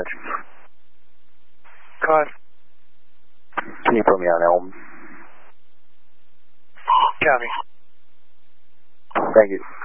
Reg. Go ahead. Can you put me on Elm? Copy. Thank you.